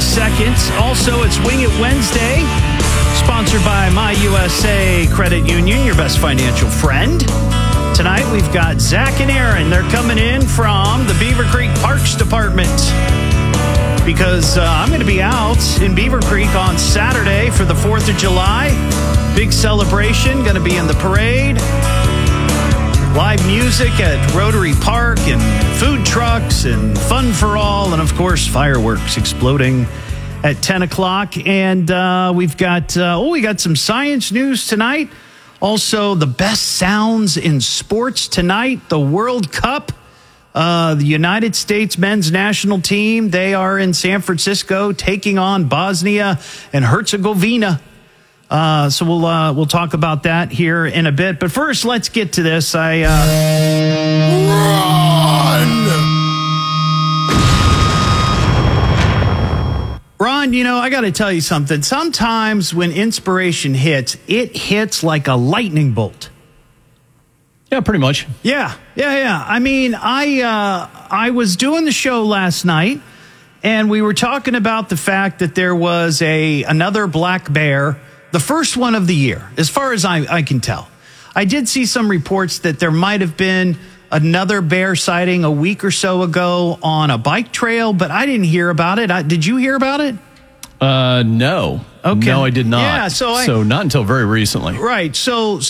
2nd. Also, it's Wing It Wednesday, sponsored by My USA Credit Union, your best financial friend. Tonight, we've got Zach and Aaron. They're coming in from the Beaver Creek Parks Department because I'm going to be out in Beaver Creek on Saturday for the 4th of July. Big celebration, going to be in the parade. Live music at Rotary Park and food trucks and fun for all. And, of course, fireworks exploding at 10 o'clock. And we got some science news tonight. Also, the best sounds in sports tonight, the World Cup. The United States men's national team, they are in San Francisco taking on Bosnia and Herzegovina. So we'll talk about that here in a bit. But first, let's get to this. Ron, I got to tell you something. Sometimes when inspiration hits, it hits like a lightning bolt. Yeah, pretty much. Yeah. I mean, I was doing the show last night, and we were talking about the fact that there was another black bear, the first one of the year, as far as I can tell. I did see some reports that there might have been another bear sighting a week or so ago on a bike trail, but I didn't hear about it. Did you hear about it? No. Okay. No, I did not. Yeah, so not until very recently. Right. So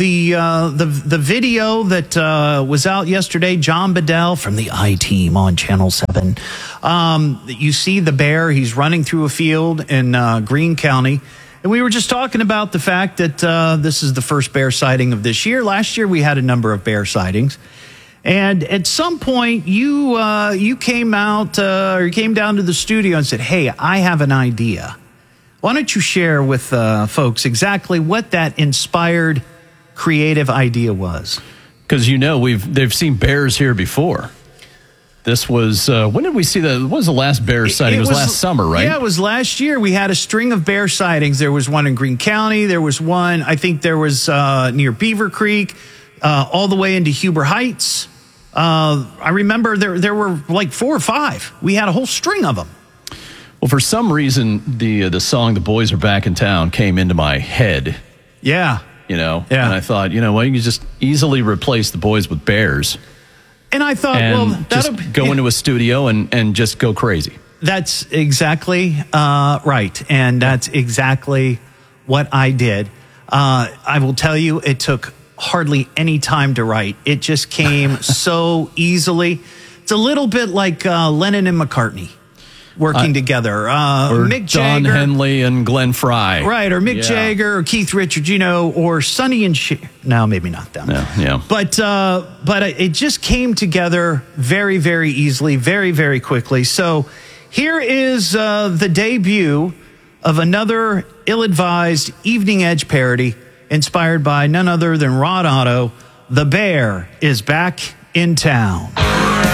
the video that was out yesterday, John Bedell from the I-Team on Channel 7. You see the bear. He's running through a field in Greene County. And we were just talking about the fact that this is the first bear sighting of this year. Last year, we had a number of bear sightings. And at some point, you came out or you came down to the studio and said, "Hey, I have an idea." Why don't you share with folks exactly what that inspired, creative idea was? Because they've seen bears here before. This was when did we see that? What was the last bear sighting? It was last summer, right? Yeah, it was last year. We had a string of bear sightings. There was one in Greene County. There was one, I think there was near Beaver Creek, all the way into Huber Heights. I remember there were like 4 or 5. We had a whole string of them. Well, for some reason, the song "The Boys Are Back in Town" came into my head. Yeah. Yeah. And I thought, you can just easily replace the boys with bears. And I thought, just go into a studio and just go crazy. That's exactly right. And that's exactly what I did. I will tell you, it took hardly any time to write. It just came so easily. It's a little bit like Lennon and McCartney working together. Or Mick Don Jagger. Henley and Glenn Fry. Right, or Mick Jagger or Keith Richards, or Sonny and Cher. No, maybe not them. Yeah. But it just came together very, very easily, very, very quickly. So here is the debut of another ill-advised Evening Edge parody inspired by none other than Rod Otto. The Bear is Back in Town.